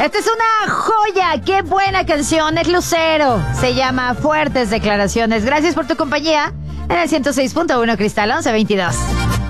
Esta es una joya, qué buena canción, es Lucero. Se llama Fuertes Declaraciones. Gracias por tu compañía en el 106.1 Cristal 1122.